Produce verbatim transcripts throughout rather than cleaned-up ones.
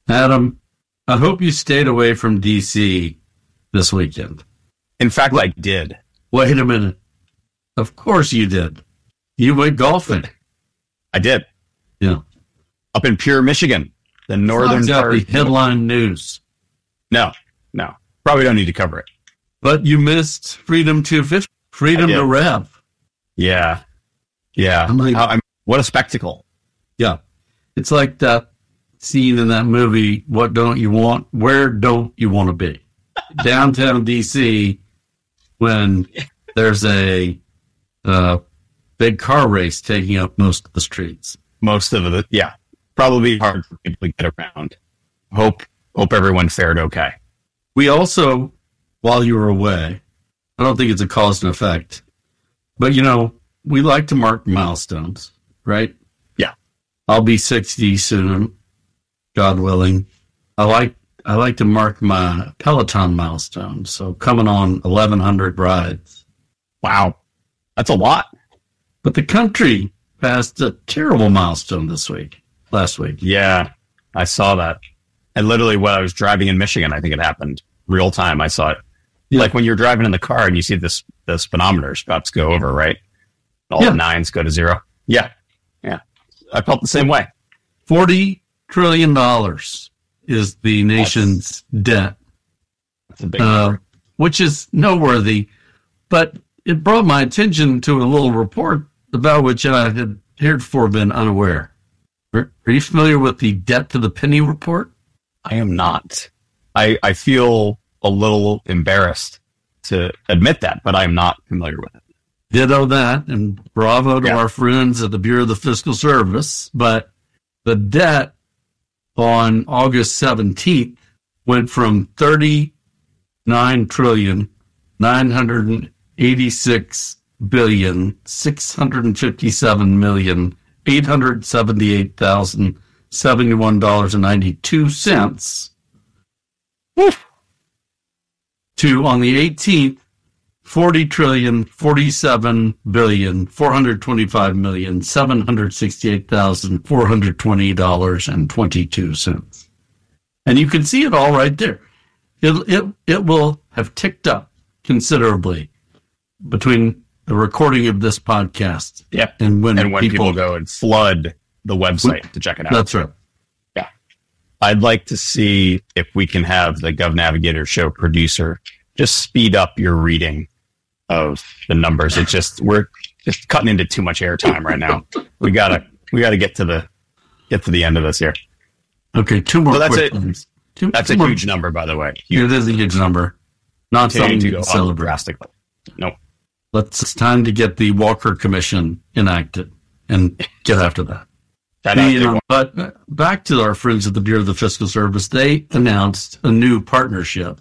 Adam, I hope you stayed away from D C this weekend. In fact, I did. Wait a minute. Of course you did. You went golfing. I did. Yeah. Up in Pure, Michigan, the northern part. The headline news. No, no. Probably don't need to cover it. But you missed Freedom two fifty, Freedom to Rev. Yeah. Yeah. I'm like, How, I'm, what a spectacle. Yeah. It's like that scene in that movie, What Don't You Want? Where Don't You Want to Be? Downtown D C, when there's a uh, big car race taking up most of the streets. Most of it, yeah. Probably hard for people to get around. Hope hope everyone fared okay. We also, while you were away, I don't think it's a cause and effect, but, you know, we like to mark milestones, right? Yeah. I'll be sixty soon, God willing. I like I like to mark my Peloton milestone, so coming on eleven hundred rides. Wow. That's a lot. But the country passed a terrible milestone this week, last week. Yeah, I saw that. And literally when I was driving in Michigan, I think it happened. Real time, I saw it. Yeah. Like when you're driving in the car and you see this the speedometers about to go over, right? All yeah. the nines go to zero. Yeah. Yeah. I felt the same way. forty trillion dollars is the nation's that's, debt. That's a big uh, number. Which is noteworthy. But it brought my attention to a little report about which I had heretofore been unaware. Are, are you familiar with the Debt to the Penny report? I am not. I, I feel a little embarrassed to admit that, but I'm not familiar with it. Ditto that, and bravo to yeah. our friends at the Bureau of the Fiscal Service. But the debt on August seventeenth went from thirty-nine trillion nine hundred eighty-six billion six hundred fifty-seven million eight hundred seventy-eight thousand seventy-one dollars and ninety-two cents to, on the eighteenth, forty trillion forty-seven billion four hundred twenty-five million seven hundred sixty-eight thousand four hundred twenty dollars and twenty-two cents. And you can see it all right there. It it it will have ticked up considerably between the recording of this podcast yeah. and when, and when people, people go and flood the website when, to check it out. That's right. Yeah. I'd like to see if we can have the Gov Navigator show producer just speed up your reading of the numbers. It's just, we're just cutting into too much airtime right now. We gotta, we gotta get to the, get to the end of this here. Okay. Two more so that's quick it. ones. Two, that's two a more. huge number, by the way. Huge. It is a huge number. Not something to to go celebrate. Drastically. Nope. Let's, it's time to get the Walker Commission enacted and get after that. that the, uh, but back to our friends at the Bureau of the Fiscal Service, they announced a new partnership.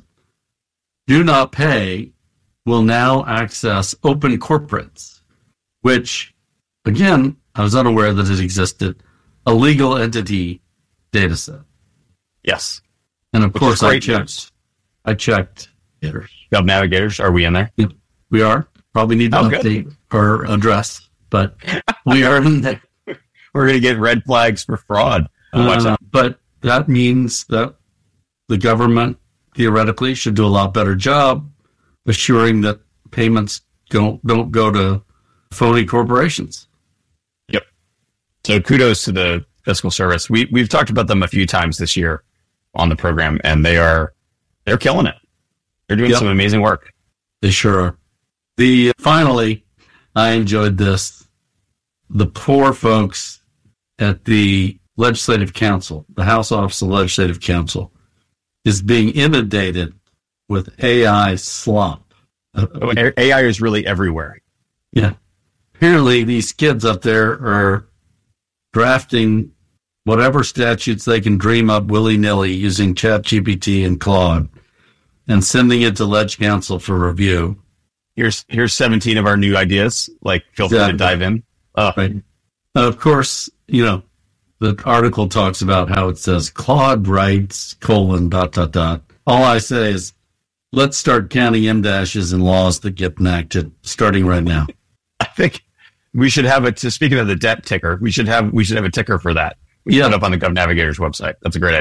Do Not Pay will now access Open Corporates, which, again, I was unaware that it existed, a legal entity data set. Yes. And of Which course, I checked. News. I checked. Gov Navigators, are we in there? Yep, we are. Probably need to oh, update good. our address, but we are in there. We're going to get red flags for fraud. Uh, but that means that the government theoretically should do a lot better job assuring that payments don't don't go to phony corporations. Yep. So kudos to the Fiscal Service. We we've talked about them a few times this year on the program, and they are they're killing it. They're doing yep. some amazing work. They sure are. The finally, I enjoyed this. The poor folks at the Legislative Council, the House Office of Legislative Council, is being inundated with A I slop. Oh, A I is really everywhere. Yeah. Apparently, these kids up there are drafting whatever statutes they can dream up willy-nilly using ChatGPT and Claude and sending it to Leg Council for review. Here's here's seventeen of our new ideas. Like, feel free exactly. to dive in. Oh. Right. Of course, you know, the article talks about how it says Claude writes, colon, dot, dot, dot. All I say is, let's start counting M-dashes and laws that get enacted starting right now. I think we should have it. Speaking of the debt ticker, we should have we should have a ticker for that. We yeah. put it up on the Gov Navigator's website. That's a great idea.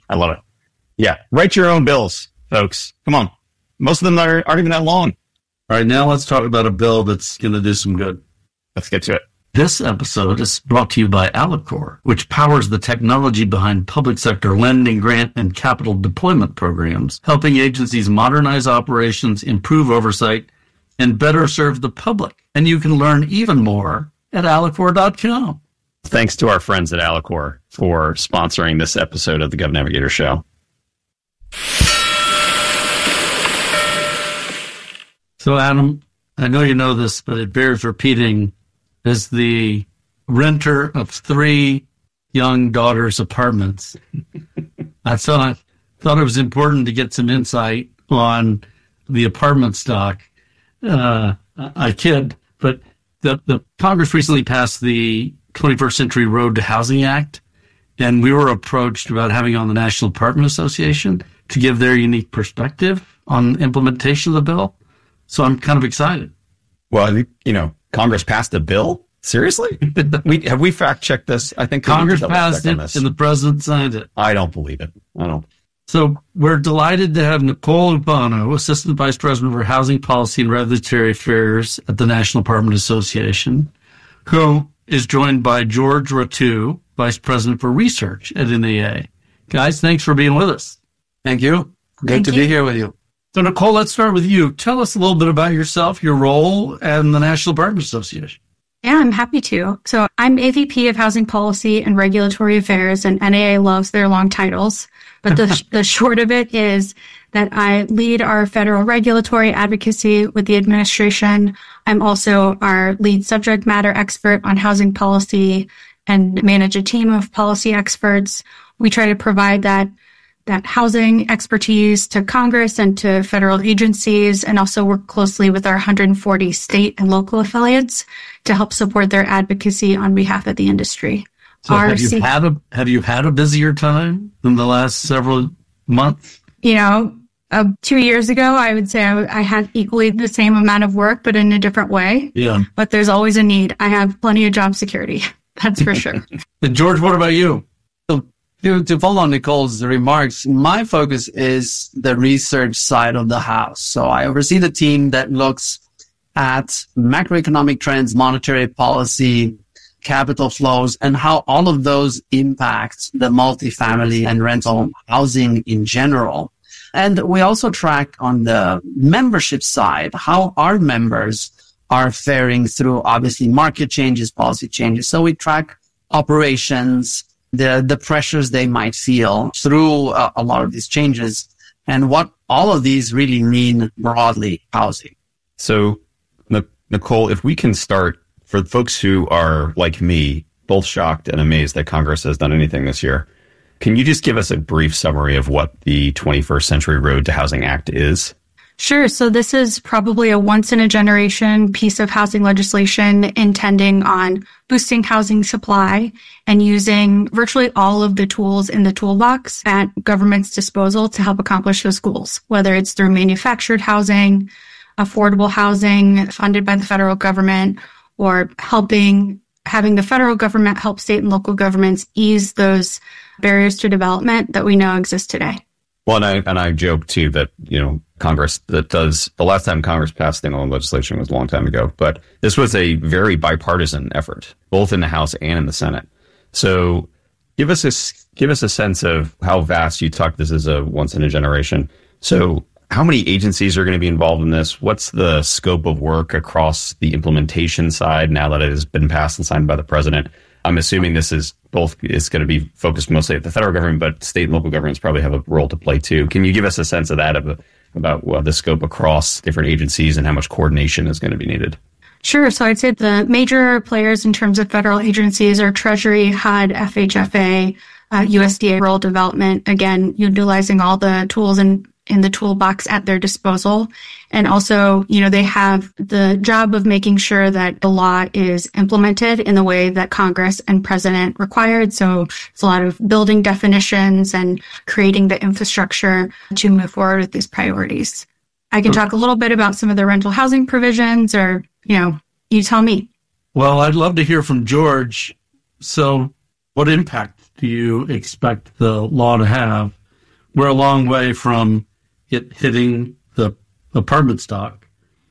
I love it. Yeah. Write your own bills, folks. Come on. Most of them aren't, aren't even that long. All right, now let's talk about a bill that's going to do some good. Let's get to it. This episode is brought to you by Alicor, which powers the technology behind public sector lending, grant, and capital deployment programs, helping agencies modernize operations, improve oversight, and better serve the public. And you can learn even more at alicor dot com. Thanks to our friends at Alicor for sponsoring this episode of the Gov Navigator Show. So, Adam, I know you know this, but it bears repeating. As the renter of three young daughters' apartments, I thought thought it was important to get some insight on the apartment stock. Uh, I kid, but the, the Congress recently passed the twenty-first Century Road to Housing Act, and we were approached about having on the National Apartment Association to give their unique perspective on implementation of the bill. So I'm kind of excited. Well, I think, you know, Congress passed a bill? Seriously? we have we fact checked this? I think Congress passed it and the president signed it. I don't believe it. I don't. So we're delighted to have Nicole Urbano, Assistant Vice President for Housing Policy and Regulatory Affairs at the National Apartment Association, who is joined by George Ratu, Vice President for Research at N A A. Guys, thanks for being with us. Thank you. Good Thank to you. be here with you. So, Nicole, let's start with you. Tell us a little bit about yourself, your role, and the National Apartment Association. Yeah, I'm happy to. So I'm A V P of Housing Policy and Regulatory Affairs, and N A A loves their long titles. But the, the short of it is that I lead our federal regulatory advocacy with the administration. I'm also our lead subject matter expert on housing policy and manage a team of policy experts. We try to provide that that housing expertise to Congress and to federal agencies, and also work closely with our one hundred forty state and local affiliates to help support their advocacy on behalf of the industry. So Our have you C- had a have you had a busier time than the last several months? You know, uh, two years ago, I would say I, I had equally the same amount of work, but in a different way. Yeah. But there's always a need. I have plenty of job security. That's for sure. And George, what about you? To, to follow on Nicole's remarks, my focus is the research side of the house. So I oversee the team that looks at macroeconomic trends, monetary policy, capital flows, and how all of those impact the multifamily and rental housing in general. And we also track on the membership side how our members are faring through obviously market changes, policy changes. So we track operations, the the pressures they might feel through uh, a lot of these changes, and what all of these really mean broadly housing. So, Nicole, if we can start, for folks who are like me, both shocked and amazed that Congress has done anything this year, can you just give us a brief summary of what the twenty-first Century Road to Housing Act is? Sure. So this is probably a once-in-a-generation piece of housing legislation intending on boosting housing supply and using virtually all of the tools in the toolbox at government's disposal to help accomplish those goals, whether it's through manufactured housing, affordable housing funded by the federal government, or helping having the federal government help state and local governments ease those barriers to development that we know exist today. Well, and I, and I joke, too, that, you know, Congress that does the last time Congress passed standalone legislation was a long time ago. But this was a very bipartisan effort, both in the House and in the Senate. So give us a, give us a sense of how vast you talk. This is a once in a generation. So how many agencies are going to be involved in this? What's the scope of work across the implementation side now that it has been passed and signed by the president? I'm assuming this is both is going to be focused mostly at the federal government, but state and local governments probably have a role to play too. Can you give us a sense of that, of, about well, the scope across different agencies and how much coordination is going to be needed? Sure. So I'd say the major players in terms of federal agencies are Treasury, H U D, F H F A, uh, U S D A Rural Development, again, utilizing all the tools and in the toolbox at their disposal. And also, you know, they have the job of making sure that the law is implemented in the way that Congress and President required. So it's a lot of building definitions and creating the infrastructure to move forward with these priorities. I can talk a little bit about some of the rental housing provisions, or, you know, you tell me. Well, I'd love to hear from George. So what impact do you expect the law to have we're a long way from it hitting the apartment stock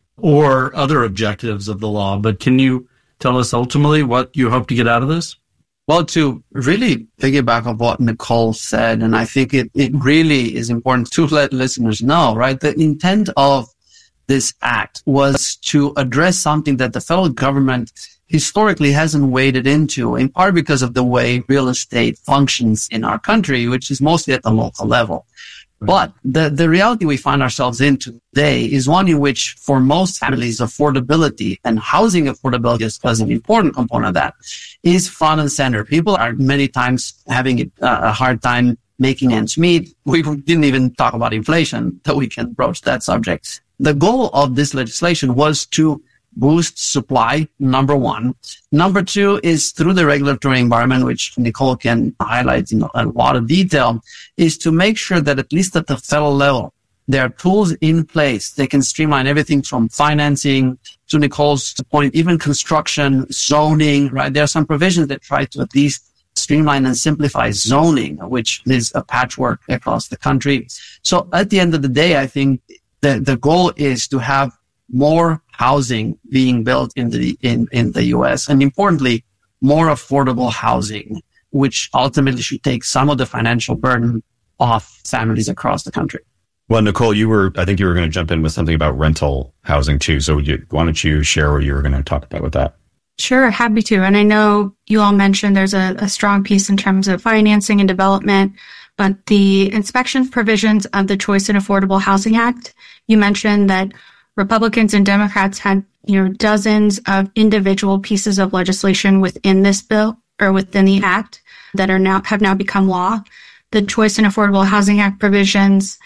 or other objectives of the law. But can you tell us ultimately what you hope to get out of this? Well, to really piggyback on what Nicole said, and I think it, it really is important to let listeners know, right? The intent of this act was to address something that the federal government historically hasn't waded into, in part because of the way real estate functions in our country, which is mostly at the local level. But the, the reality we find ourselves in today is one in which, for most families, affordability and housing affordability is, is an important component of that, is front and center. People are many times having a hard time making ends meet. We didn't even talk about inflation, that we can broach that subject. The goal of this legislation was to boost supply, number one. Number two is through the regulatory environment, which Nicole can highlight in a lot of detail, is to make sure that at least at the federal level, there are tools in place. They can streamline everything from financing to Nicole's point, even construction, zoning, right? There are some provisions that try to at least streamline and simplify zoning, which is a patchwork across the country. So at the end of the day, I think the, the goal is to have more housing being built in the in, in the U S, and importantly, more affordable housing, which ultimately should take some of the financial burden off families across the country. Well, Nicole, you were, I think you were going to jump in with something about rental housing too. So you, why don't you share what you were going to talk about with that? Sure, happy to. And I know you all mentioned there's a, a strong piece in terms of financing and development, but the inspection provisions of the Choice and Affordable Housing Act, you mentioned that Republicans and Democrats had, you know, dozens of individual pieces of legislation within this bill or within the act that are now have now become law. The Choice and Affordable Housing Act provisions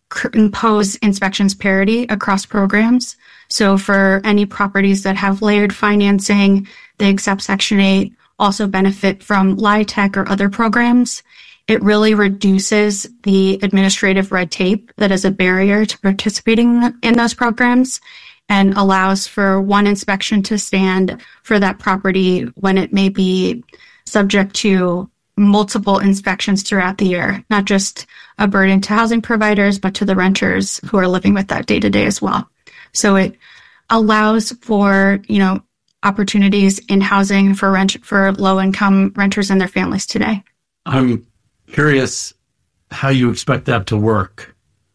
impose inspections parity across programs. So for any properties that have layered financing, they accept Section eight, also benefit from LIHTC or other programs. It really reduces the administrative red tape that is a barrier to participating in those programs and allows for one inspection to stand for that property when it may be subject to multiple inspections throughout the year, not just a burden to housing providers, but to the renters who are living with that day to day as well. So it allows for, you know, opportunities in housing for rent, for low income renters and their families today. I'm curious how you expect that to work.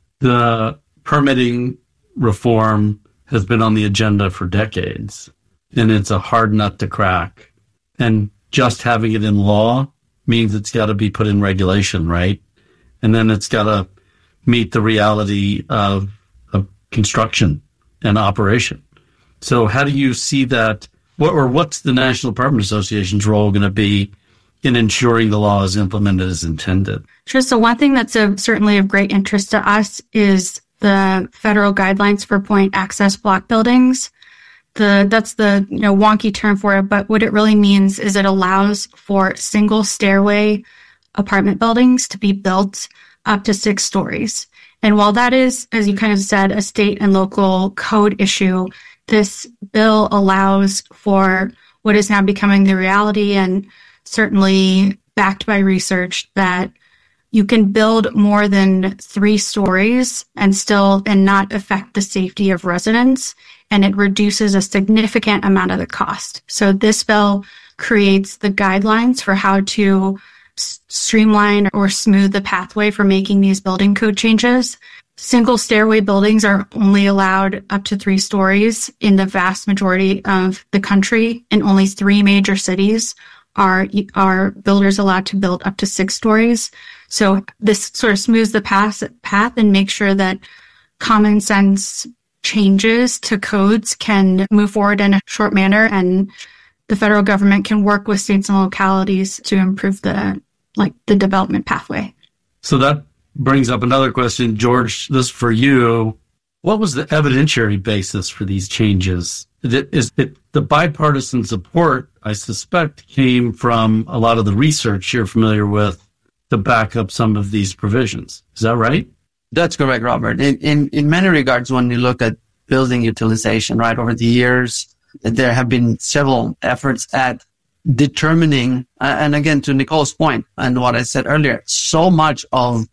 The permitting reform has been on the agenda for decades, and it's a hard nut to crack. And just having it in law means it's got to be put in regulation, right? And then it's got to meet the reality of, of construction and operation. So how do you see that, what, or what's the National Apartment Association's role going to be in ensuring the law is implemented as intended? Sure. So one thing that's a, certainly of great interest to us is the federal guidelines for point access block buildings. The that's the you know wonky term for it, but what it really means is it allows for single stairway apartment buildings to be built up to six stories. And while that is, as you kind of said, a state and local code issue, this bill allows for what is now becoming the reality and certainly backed by research that you can build more than three stories and still and not affect the safety of residents. And it reduces a significant amount of the cost. So this bill creates the guidelines for how to s- streamline or smooth the pathway for making these building code changes. Single stairway buildings are only allowed up to three stories in the vast majority of the country. In only three major cities are, are builders allowed to build up to six stories. So this sort of smooths the path, path and makes sure that common sense changes to codes can move forward in a short manner, and the federal government can work with states and localities to improve the like the development pathway. So that brings up another question, George. This for you. What was the evidentiary basis for these changes? Is it the bipartisan support, I suspect, came from a lot of the research you're familiar with to back up some of these provisions. Is that right? That's correct, Robert. In, in, in many regards, when you look at building utilization, right, over the years, there have been several efforts at determining, uh, and again, to Nicole's point and what I said earlier, so much of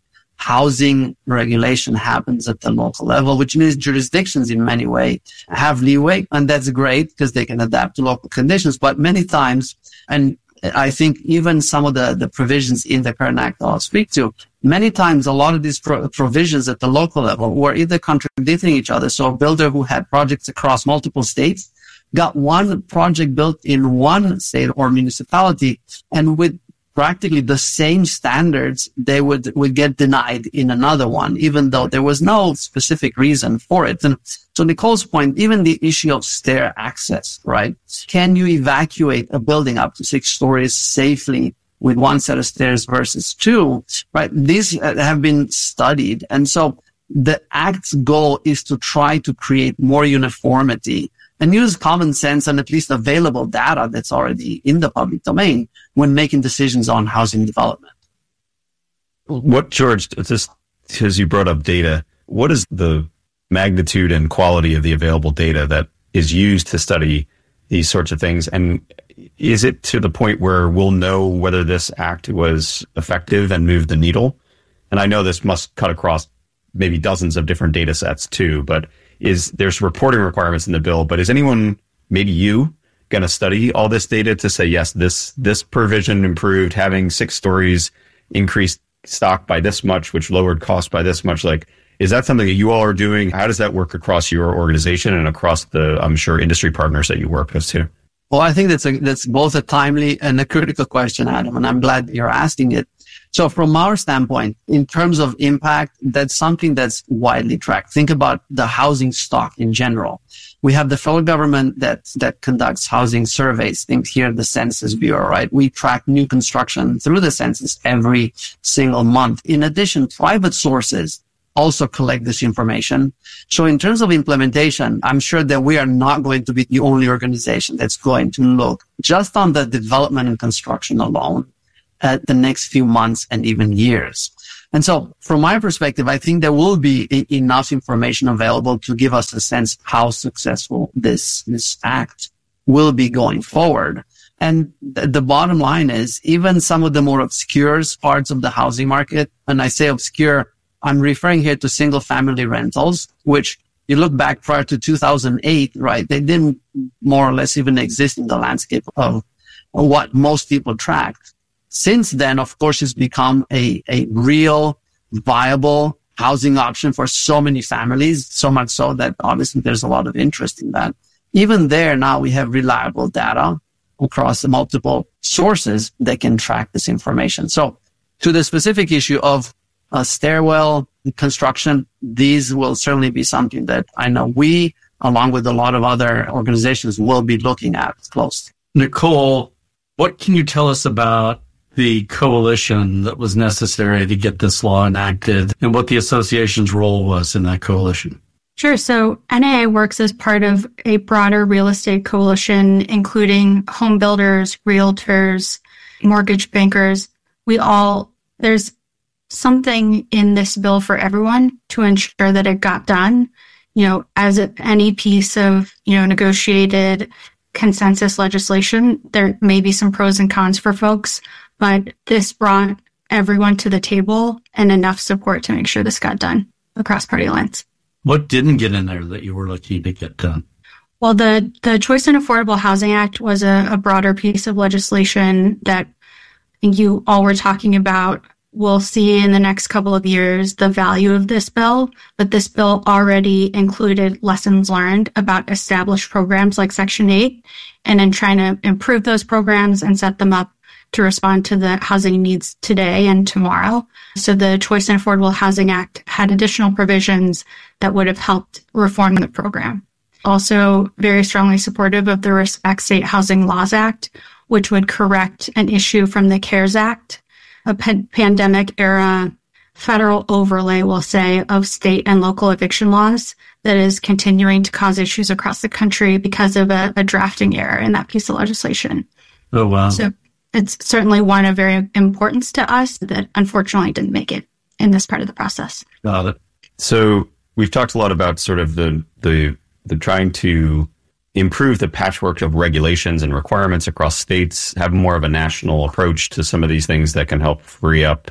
housing regulation happens at the local level, which means jurisdictions in many ways have leeway. And that's great because they can adapt to local conditions. But many times, and I think even some of the, the provisions in the current act I'll speak to, many times a lot of these pro- provisions at the local level were either contradicting each other. So a builder who had projects across multiple states got one project built in one state or municipality, and with practically the same standards, they would, would get denied in another one, even though there was no specific reason for it. And to Nicole's point, even the issue of stair access, right? Can you evacuate a building up to six stories safely with one set of stairs versus two, right? These have been studied. And so the Act's goal is to try to create more uniformity and use common sense and at least available data that's already in the public domain when making decisions on housing development. What, George, just because you brought up data, what is the magnitude and quality of the available data that is used to study these sorts of things? And is it to the point where we'll know whether this act was effective and moved the needle? And I know this must cut across maybe dozens of different data sets too, but is there's reporting requirements in the bill, but is anyone, maybe you, going to study all this data to say, yes, this this provision improved having six stories, increased stock by this much, which lowered cost by this much? Like, is that something that you all are doing? How does that work across your organization and across the, I'm sure, industry partners that you work with too? Well, I think that's a, that's both a timely and a critical question, Adam, and I'm glad you're asking it. So from our standpoint, in terms of impact, that's something that's widely tracked. Think about the housing stock in general. We have the federal government that, that conducts housing surveys. Think here the Census Bureau, right? We track new construction through the census every single month. In addition, private sources also collect this information. So in terms of implementation, I'm sure that we are not going to be the only organization that's going to look just on the development and construction alone at the next few months and even years. And so from my perspective, I think there will be e- enough information available to give us a sense how successful this, this act will be going forward. And th- the bottom line is even some of the more obscure parts of the housing market, and I say obscure, I'm referring here to single family rentals, which you look back prior to two thousand eight, right? They didn't more or less even exist in the landscape of what most people tracked. Since then, of course, it's become a, a real viable housing option for so many families, so much so that obviously there's a lot of interest in that. Even there, now we have reliable data across multiple sources that can track this information. So to the specific issue of uh, stairwell construction, these will certainly be something that I know we, along with a lot of other organizations, will be looking at closely. Nicole, what can you tell us about the coalition that was necessary to get this law enacted and what the association's role was in that coalition? Sure. So N A A works as part of a broader real estate coalition, including home builders, realtors, mortgage bankers. We all, there's something in this bill for everyone to ensure that it got done. You know, as any piece of, you know, negotiated consensus legislation, there may be some pros and cons for folks, but this brought everyone to the table and enough support to make sure this got done across party lines. What didn't get in there that you were looking to get done? Well, the, the Choice and Affordable Housing Act was a, a broader piece of legislation that I think you all were talking about. We'll see in the next couple of years the value of this bill, but this bill already included lessons learned about established programs like Section eight, and then trying to improve those programs and set them up to respond to the housing needs today and tomorrow. So the Choice and Affordable Housing Act had additional provisions that would have helped reform the program. Also very strongly supportive of the Respect State Housing Laws Act, which would correct an issue from the CARES Act, a p- pandemic era federal overlay, we'll say, of state and local eviction laws that is continuing to cause issues across the country because of a, a drafting error in that piece of legislation. Oh, wow. So it's certainly one of very importance to us that unfortunately didn't make it in this part of the process. Got it. So we've talked a lot about sort of the the the trying to improve the patchwork of regulations and requirements across states, have more of a national approach to some of these things that can help free up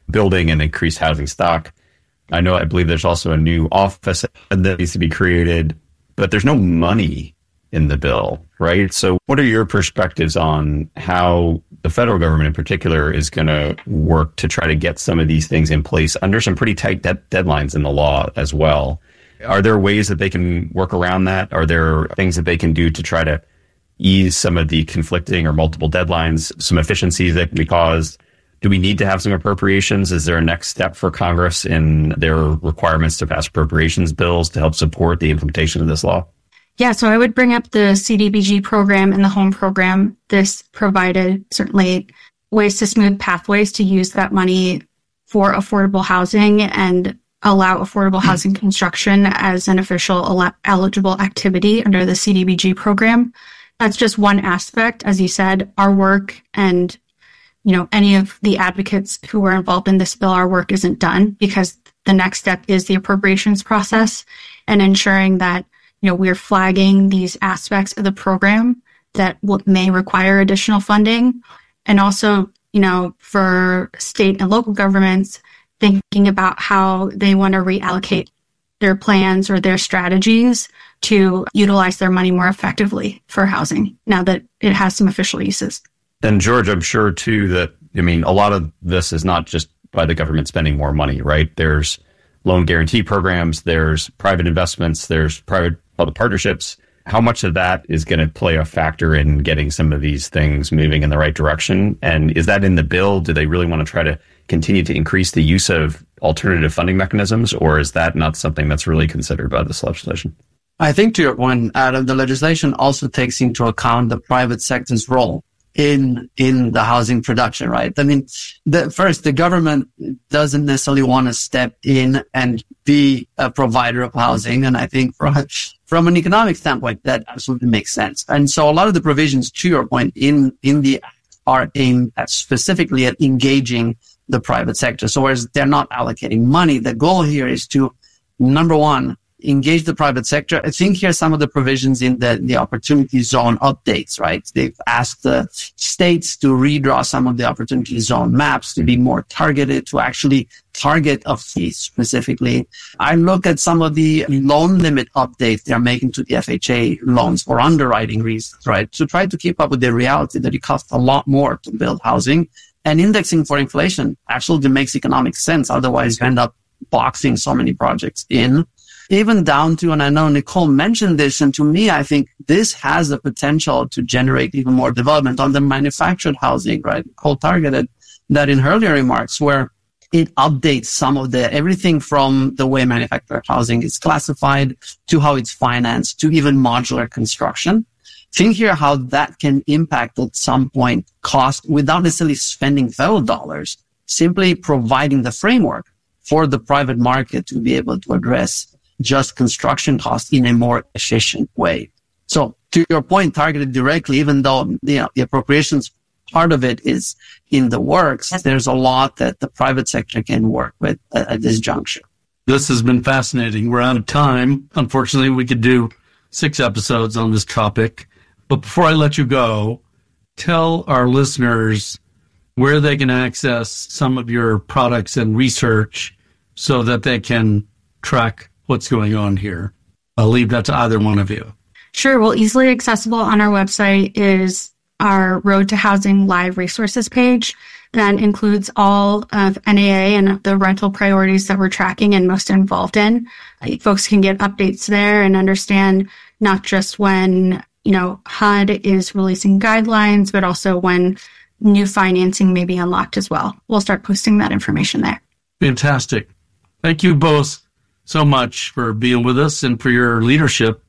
building and increase housing stock. I know, I believe there's also a new office that needs to be created, but there's no money in the bill, right? So what are your perspectives on how the federal government in particular is going to work to try to get some of these things in place under some pretty tight de- deadlines in the law as well? Are there ways that they can work around that? Are there things that they can do to try to ease some of the conflicting or multiple deadlines, some efficiencies that can be caused? Do we need to have some appropriations? Is there a next step for Congress in their requirements to pass appropriations bills to help support the implementation of this law? Yeah, so I would bring up the C D B G program and the home program. This provided certainly ways to smooth pathways to use that money for affordable housing and allow affordable housing construction as an official el- eligible activity under the C D B G program. That's just one aspect. As you said, our work and, you know, any of the advocates who were involved in this bill, our work isn't done because the next step is the appropriations process and ensuring that, you know, we're flagging these aspects of the program that will, may require additional funding. And also, you know, for state and local governments, thinking about how they want to reallocate their plans or their strategies to utilize their money more effectively for housing now that it has some official uses. And George, I'm sure too that, I mean, a lot of this is not just by the government spending more money, right? There's loan guarantee programs, there's private investments, there's private public partnerships. How much of that is going to play a factor in getting some of these things moving in the right direction? And is that in the bill? Do they really want to try to continue to increase the use of alternative funding mechanisms, or is that not something that's really considered by this legislation? I think to your point, Adam, the legislation also takes into account the private sector's role in in the housing production, right? I mean, the, first, the government doesn't necessarily want to step in and be a provider of housing. And I think from, from an economic standpoint, that absolutely makes sense. And so a lot of the provisions, to your point, in, in the act are aimed at specifically at engaging the private sector. So whereas they're not allocating money, the goal here is to, number one, engage the private sector. I think here some of the provisions in the, the opportunity zone updates, right? They've asked the states to redraw some of the opportunity zone maps to be more targeted, to actually target a fee specifically. I look at some of the loan limit updates they're making to the F H A loans for underwriting reasons, right? To try to keep up with the reality that it costs a lot more to build housing, and indexing for inflation actually makes economic sense. Otherwise you end up boxing so many projects in. Even down to, and I know Nicole mentioned this, and to me, I think this has the potential to generate even more development on the manufactured housing, right? Nicole targeted that in her earlier remarks, where it updates some of the, everything from the way manufactured housing is classified to how it's financed to even modular construction. Think here how that can impact at some point cost without necessarily spending federal dollars, simply providing the framework for the private market to be able to address just construction costs in a more efficient way. So to your point, targeted directly, even though, you know, the appropriations part of it is in the works, there's a lot that the private sector can work with at, at this juncture. This has been fascinating. We're out of time. Unfortunately, we could do six episodes on this topic. But before I let you go, tell our listeners where they can access some of your products and research so that they can track what's going on here. I'll leave that to either one of you. Sure. Well, easily accessible on our website is our Road to Housing Live resources page. That includes all of N A A and the rental priorities that we're tracking and most involved in. Folks can get updates there and understand not just when, you know, H U D is releasing guidelines, but also when new financing may be unlocked as well. We'll start posting that information there. Fantastic. Thank you both so much for being with us and for your leadership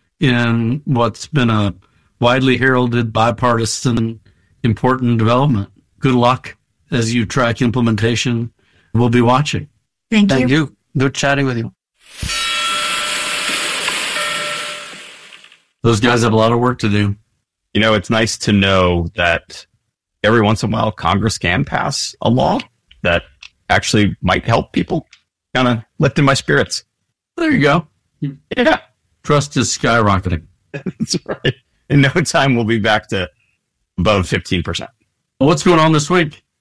in what's been a widely heralded, bipartisan, important development. Good luck as you track implementation. We'll be watching. Thank you. Thank you. Good chatting with you. Those guys have a lot of work to do. You know, it's nice to know that every once in a while Congress can pass a law that actually might help people. Kind of lifting my spirits. There you go. Yeah. Trust is skyrocketing. That's right. In no time, we'll be back to above fifteen percent. What's going on this week?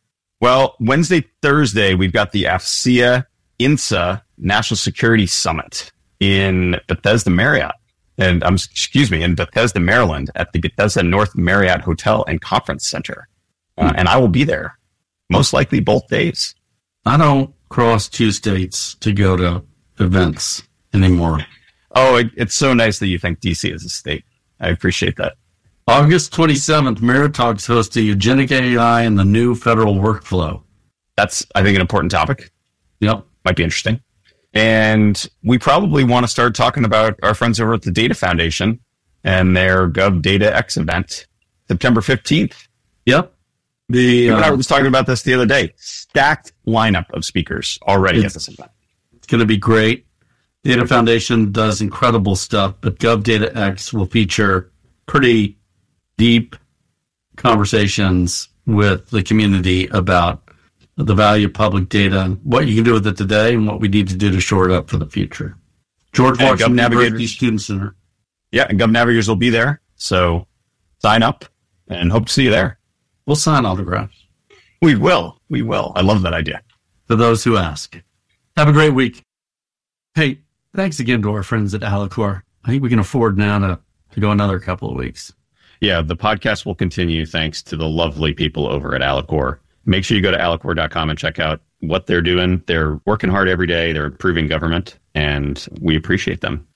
Well, Wednesday, Thursday, we've got the A F C E A INSA National Security Summit in Bethesda Marriott. And um, excuse me, in Bethesda, Maryland, at the Bethesda North Marriott Hotel and Conference Center. Uh, and I will be there, most likely both days. I don't cross two states to go to events anymore. Oh, it, it's so nice that you think D C is a state. I appreciate that. August twenty-seventh, Meritalks hosts a eugenic A I and the new federal workflow. That's, I think, an important topic. Yep. Might be interesting. And we probably want to start talking about our friends over at the Data Foundation and their GovDataX event, September fifteenth. Yep. The, uh, I uh, was talking about this the other day. Stacked lineup of speakers already at this event. It's going to be great. Data Foundation does incredible stuff, but GovDataX will feature pretty deep conversations with the community about the value of public data, what you can do with it today, and what we need to do to shore it up for the future. George And Washington GovNavigators. University Student Center. Yeah, and GovNavigators will be there. So sign up and hope to see you there. We'll sign autographs We will. We will. I love that idea. for those who ask. Have a great week. Hey, thanks again to our friends at Alicorp. I think we can afford now to, to go another couple of weeks. Yeah, the podcast will continue thanks to the lovely people over at Alicorp. Make sure you go to alicorp dot com and check out what they're doing. They're working hard every day. They're improving government, and we appreciate them.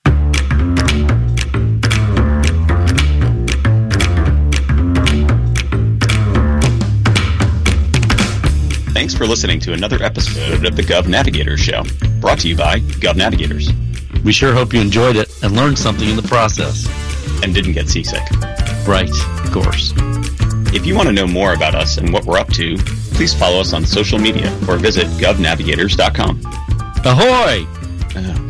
Thanks for listening to another episode of the Gov Navigators Show, brought to you by Gov Navigators. We sure hope you enjoyed it and learned something in the process. And didn't get seasick. Right, of course. If you want to know more about us and what we're up to, please follow us on social media or visit gov navigators dot com. Ahoy! Uh,